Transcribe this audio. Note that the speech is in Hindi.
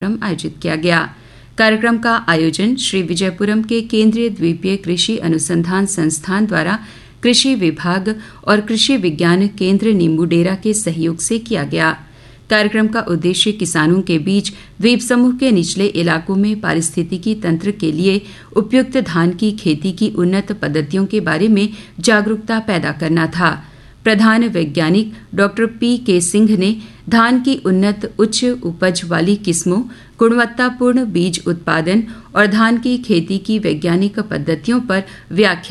कार्यक्रम आयोजित किया गया। कार्यक्रम का आयोजन श्री विजयपुरम के केंद्रीय द्वीपीय कृषि अनुसंधान संस्थान द्वारा कृषि विभाग और कृषि विज्ञान केंद्र नींबूडेरा के सहयोग से किया गया। कार्यक्रम का उद्देश्य किसानों के बीच द्वीप समूह के निचले इलाकों में पारिस्थितिकी तंत्र के लिए उपयुक्त धान की खेती की उन्नत पद्धतियों के बारे में जागरूकता पैदा करना था। प्रधान वैज्ञानिक डॉक्टर P.K. सिंह ने धान की उन्नत उच्च उपज वाली किस्मों, गुणवत्तापूर्ण बीज उत्पादन और धान की खेती की वैज्ञानिक पद्धतियों पर व्याख्यान